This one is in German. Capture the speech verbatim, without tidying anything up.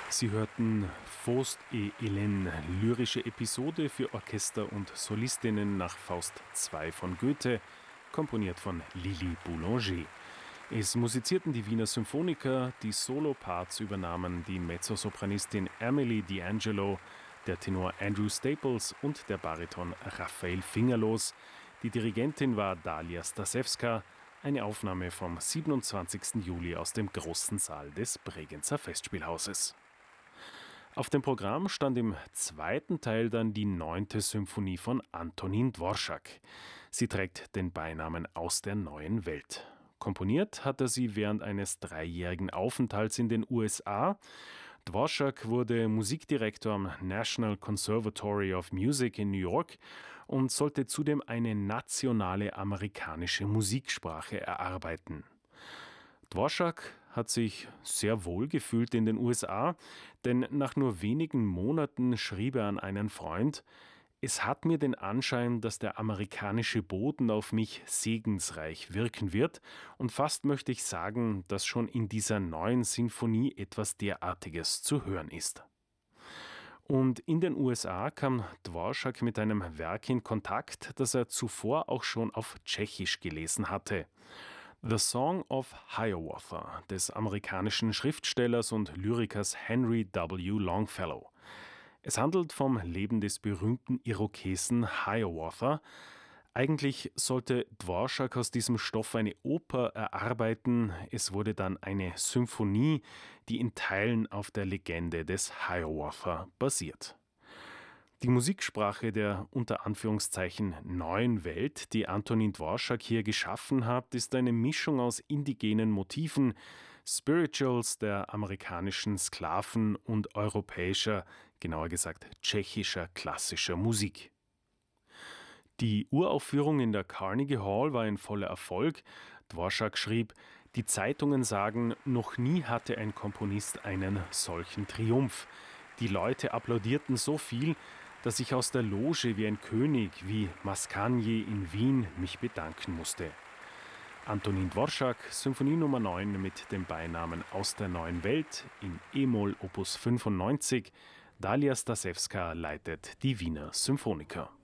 Sie hörten Faust et Hélène, lyrische Episode für Orchester und Solistinnen nach Faust zwei von Goethe, komponiert von Lili Boulanger. Es musizierten die Wiener Symphoniker, die Soloparts übernahmen die Mezzosopranistin Amelie D'Angelo, der Tenor Andrew Staples und der Bariton Raphael Fingerlos. Die Dirigentin war Dalia Stasewska, eine Aufnahme vom siebenundzwanzigsten Juli aus dem großen Saal des Bregenzer Festspielhauses. Auf dem Programm stand im zweiten Teil dann die neunte Symphonie von Antonin Dvorak. Sie trägt den Beinamen Aus der neuen Welt. Komponiert hat er sie während eines dreijährigen Aufenthalts in den U S A. Dvorak wurde Musikdirektor am National Conservatory of Music in New York und sollte zudem eine nationale amerikanische Musiksprache erarbeiten. Dvorak hat sich sehr wohl gefühlt in den U S A, denn nach nur wenigen Monaten schrieb er an einen Freund: Es hat mir den Anschein, dass der amerikanische Boden auf mich segensreich wirken wird, und fast möchte ich sagen, dass schon in dieser neuen Sinfonie etwas derartiges zu hören ist. Und in den U S A kam Dvorak mit einem Werk in Kontakt, das er zuvor auch schon auf Tschechisch gelesen hatte. The Song of Hiawatha des amerikanischen Schriftstellers und Lyrikers Henry W. Longfellow. Es handelt vom Leben des berühmten Irokesen Hiawatha. Eigentlich sollte Dvorak aus diesem Stoff eine Oper erarbeiten. Es wurde dann eine Symphonie, die in Teilen auf der Legende des Hiawatha basiert. Die Musiksprache der unter Anführungszeichen neuen Welt, die Antonin Dvorak hier geschaffen hat, ist eine Mischung aus indigenen Motiven, Spirituals der amerikanischen Sklaven und europäischer, genauer gesagt tschechischer klassischer Musik. Die Uraufführung in der Carnegie Hall war ein voller Erfolg. Dvorak schrieb: Die Zeitungen sagen, noch nie hatte ein Komponist einen solchen Triumph. Die Leute applaudierten so viel, dass ich aus der Loge wie ein König, wie Mascagni in Wien, mich bedanken musste. Antonin Dvorak, Symphonie Nummer neun mit dem Beinamen Aus der neuen Welt in E-Moll Opus fünfundneunzig. Dalia Stasewska leitet die Wiener Symphoniker.